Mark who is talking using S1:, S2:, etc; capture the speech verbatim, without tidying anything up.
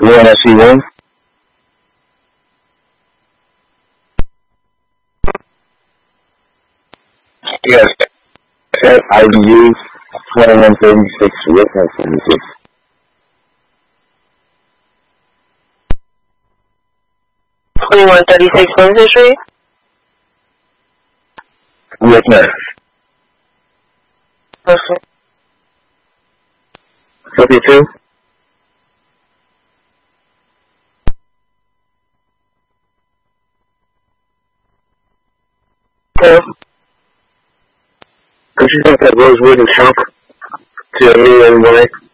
S1: want to see one? Yes. I U twenty-one thirty-six witness thirty-six.
S2: twenty-one thirty-six Windsor Street?
S1: Witness.
S2: Okay.
S1: fifty-two?
S2: Two.
S1: Could you take that Rosewood and Chunk to me and White?